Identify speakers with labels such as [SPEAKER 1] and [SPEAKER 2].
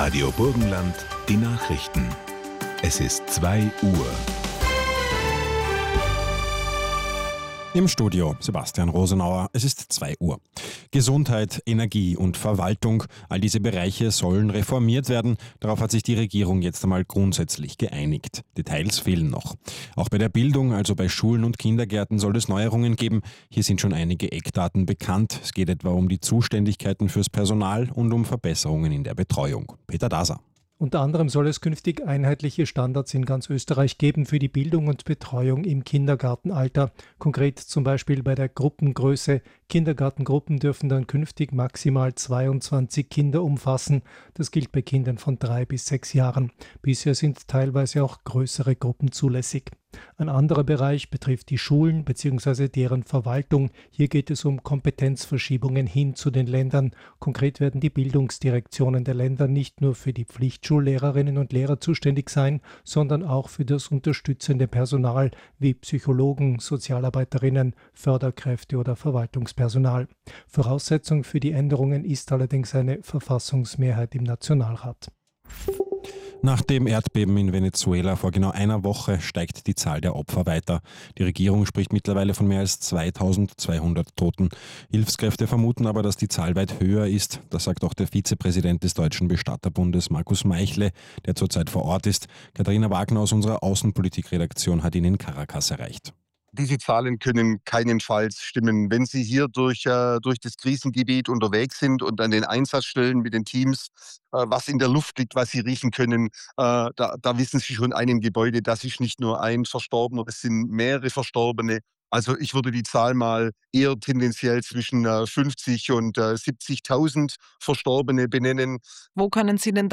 [SPEAKER 1] Radio Burgenland, die Nachrichten. Es ist 2 Uhr.
[SPEAKER 2] Im Studio Sebastian Rosenauer. Es ist 2 Uhr. Gesundheit, Energie und Verwaltung, all diese Bereiche sollen reformiert werden. Darauf hat sich die Regierung jetzt einmal grundsätzlich geeinigt. Details fehlen noch. Auch bei der Bildung, also bei Schulen und Kindergärten, soll es Neuerungen geben. Hier sind schon einige Eckdaten bekannt. Es geht etwa um die Zuständigkeiten fürs Personal und um Verbesserungen in der Betreuung. Peter Daser.
[SPEAKER 3] Unter anderem soll es künftig einheitliche Standards in ganz Österreich geben für die Bildung und Betreuung im Kindergartenalter. Konkret zum Beispiel bei der Gruppengröße. Kindergartengruppen dürfen dann künftig maximal 22 Kinder umfassen. Das gilt bei Kindern von 3 bis 6 Jahren. Bisher sind teilweise auch größere Gruppen zulässig. Ein anderer Bereich betrifft die Schulen bzw. deren Verwaltung. Hier geht es um Kompetenzverschiebungen hin zu den Ländern. Konkret werden die Bildungsdirektionen der Länder nicht nur für die Pflichtschullehrerinnen und Lehrer zuständig sein, sondern auch für das unterstützende Personal wie Psychologen, Sozialarbeiterinnen, Förderkräfte oder Verwaltungspersonal. Voraussetzung für die Änderungen ist allerdings eine Verfassungsmehrheit im Nationalrat.
[SPEAKER 2] Nach dem Erdbeben in Venezuela vor genau einer Woche steigt die Zahl der Opfer weiter. Die Regierung spricht mittlerweile von mehr als 2200 Toten. Hilfskräfte vermuten aber, dass die Zahl weit höher ist. Das sagt auch der Vizepräsident des Deutschen Bestatterbundes, Markus Meichle, der zurzeit vor Ort ist. Katharina Wagner aus unserer Außenpolitikredaktion hat ihn in Caracas erreicht.
[SPEAKER 4] Diese Zahlen können keinenfalls stimmen. Wenn Sie hier durch das Krisengebiet unterwegs sind und an den Einsatzstellen mit den Teams, was in der Luft liegt, was Sie riechen können, da wissen Sie schon, einem Gebäude, das ist nicht nur ein Verstorbener, es sind mehrere Verstorbene. Also ich würde die Zahl mal eher tendenziell zwischen 50 und 70.000 Verstorbene benennen.
[SPEAKER 5] Wo können Sie denn